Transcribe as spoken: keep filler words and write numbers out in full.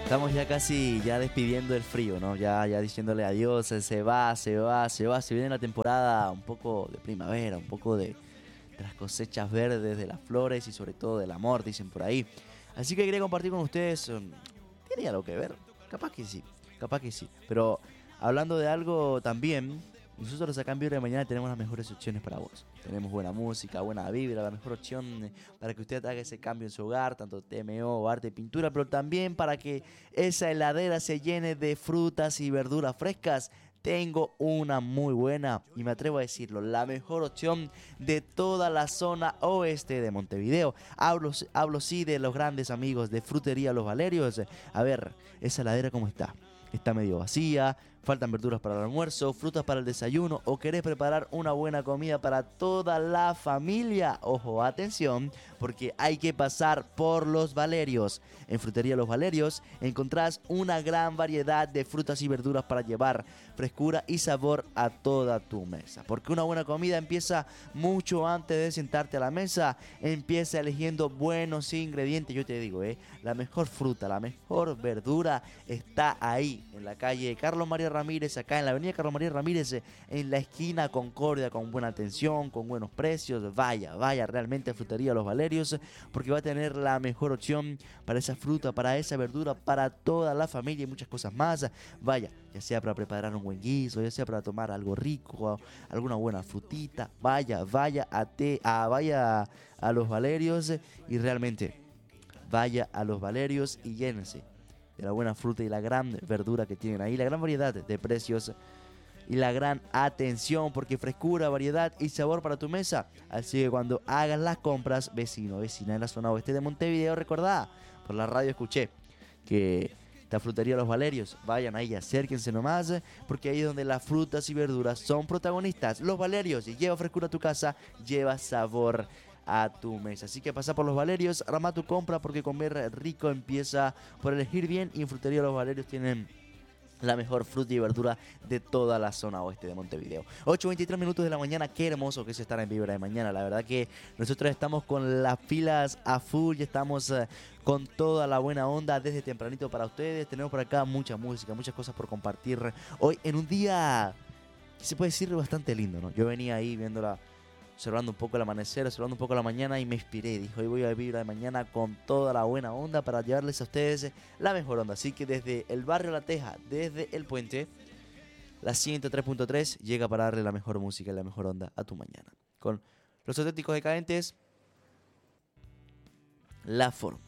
Estamos ya casi ya despidiendo el frío, ¿no? Ya, ya diciéndole adiós, se va, se va, se va. Se viene la temporada un poco de primavera, un poco de, de las cosechas verdes, de las flores y sobre todo del amor, dicen por ahí. Así que quería compartir con ustedes, um, ¿tiene algo que ver? Capaz que sí, capaz que sí. Pero hablando de algo también, nosotros acá en Vibra de Mañana tenemos las mejores opciones para vos. Tenemos buena música, buena vibra, la mejor opción para que usted haga ese cambio en su hogar, tanto T M O o arte y pintura, pero también para que esa heladera se llene de frutas y verduras frescas. Tengo una muy buena, y me atrevo a decirlo, la mejor opción de toda la zona oeste de Montevideo. Hablo, hablo sí de los grandes amigos de Frutería Los Valerios. A ver, esa heladera cómo está. Está medio vacía, faltan verduras para el almuerzo, frutas para el desayuno o querés preparar una buena comida para toda la familia. Ojo, atención, porque hay que pasar por Los Valerios. En Frutería Los Valerios encontrás una gran variedad de frutas y verduras para llevar frescura y sabor a toda tu mesa. Porque una buena comida empieza mucho antes de sentarte a la mesa. Empieza eligiendo buenos ingredientes. Yo te digo, eh, la mejor fruta, la mejor verdura está ahí, en la calle Carlos María Ramírez, acá en la avenida Carlos María Ramírez, en la esquina Concordia, con buena atención, con buenos precios. Vaya, vaya realmente a Frutería Los Valerios, porque va a tener la mejor opción para esa fruta, para esa verdura, para toda la familia y muchas cosas más. Vaya, ya sea para preparar un buen guiso, ya sea para tomar algo rico, alguna buena frutita. Vaya, vaya a, te, a, vaya a Los Valerios y realmente vaya a Los Valerios y llénense de la buena fruta y la gran verdura que tienen ahí, la gran variedad de precios y la gran atención, porque frescura, variedad y sabor para tu mesa. Así que cuando hagas las compras, vecino, vecina en la zona oeste de Montevideo, recordá, por la radio escuché que esta Frutería Los Valerios, vayan ahí, acérquense nomás, porque ahí es donde las frutas y verduras son protagonistas. Los Valerios, y lleva frescura a tu casa, lleva sabor a tu mesa. Así que pasa por Los Valerios, arma tu compra, porque comer rico empieza por elegir bien, y en Frutería Los Valerios tienen la mejor fruta y verdura de toda la zona oeste de Montevideo. ocho veintitrés minutos de la mañana, qué hermoso que es estar en Vibra de Mañana. La verdad que nosotros estamos con las pilas a full, y estamos eh, con toda la buena onda desde tempranito para ustedes. Tenemos por acá mucha música, muchas cosas por compartir. Hoy en un día, se puede decir, bastante lindo, ¿no? Yo venía ahí viéndola, observando un poco el amanecer, observando un poco la mañana, y me inspiré. Dijo, hoy voy a Vibra de Mañana con toda la buena onda para llevarles a ustedes la mejor onda. Así que desde el barrio La Teja, desde el puente, la ciento tres punto tres llega para darle la mejor música y la mejor onda a tu mañana. Con los auténticos decadentes, La Forma.